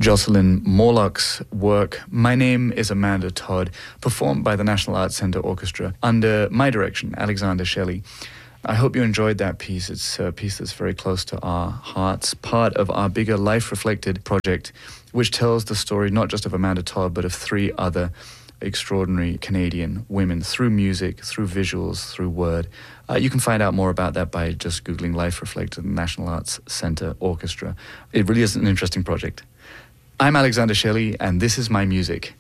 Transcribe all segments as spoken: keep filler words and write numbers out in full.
Jocelyn Morlock's work, My Name is Amanda Todd, performed by the National Arts Centre Orchestra under my direction, Alexander Shelley. I hope you enjoyed that piece. It's a piece that's very close to our hearts, part of our bigger Life Reflected project, which tells the story not just of Amanda Todd, but of three other extraordinary Canadian women through music, through visuals, through word. Uh, you can find out more about that by just Googling Life Reflected National Arts Centre Orchestra. It really is an interesting project. I'm Alexander Shelley, and this is my music.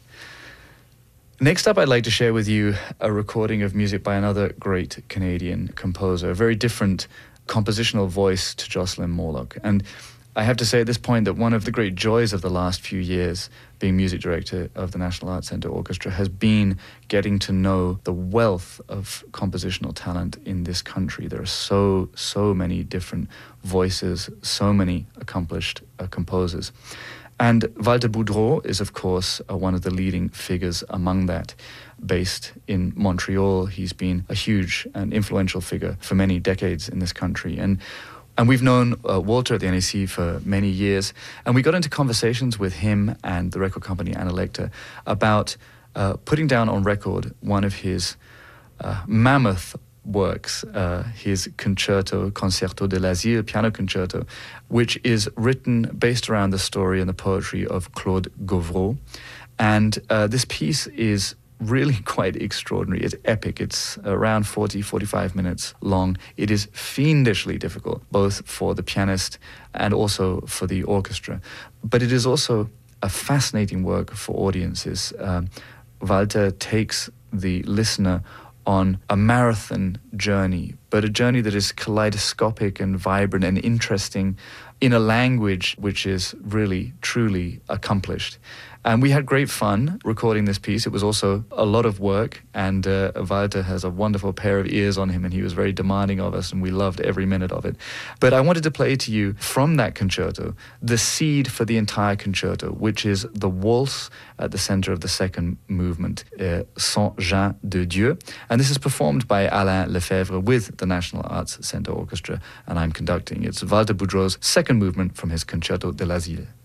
Next up, I'd like to share with you a recording of music by another great Canadian composer, a very different compositional voice to Jocelyn Morlock. And I have to say at this point that one of the great joys of the last few years, being music director of the National Arts Centre Orchestra, has been getting to know the wealth of compositional talent in this country. There are so, so many different voices, so many accomplished uh, composers. And Walter Boudreau is, of course, uh, one of the leading figures among that. Based in Montreal, he's been a huge and influential figure for many decades in this country. And and we've known uh, Walter at the N A C for many years, and we got into conversations with him and the record company Analecta about uh, putting down on record one of his uh, mammoth works, uh, his concerto, Concerto de l'Asile, piano concerto, which is written based around the story and the poetry of Claude Gauvreau. And uh, this piece is really quite extraordinary. It's epic. It's around forty, forty-five minutes long. It is fiendishly difficult, both for the pianist and also for the orchestra. But it is also a fascinating work for audiences. Um, Walter takes the listener on a marathon journey, but a journey that is kaleidoscopic and vibrant and interesting in a language which is really, truly accomplished. And we had great fun recording this piece. It was also a lot of work, and uh, Walter has a wonderful pair of ears on him, and he was very demanding of us, and we loved every minute of it. But I wanted to play to you from that concerto the seed for the entire concerto, which is the waltz at the center of the second movement, uh, Saint-Jean de Dieu. And this is performed by Alain Lefebvre with the National Arts Centre Orchestra, and I'm conducting. It's Walter Boudreau's second movement from his Concerto de l'Asile.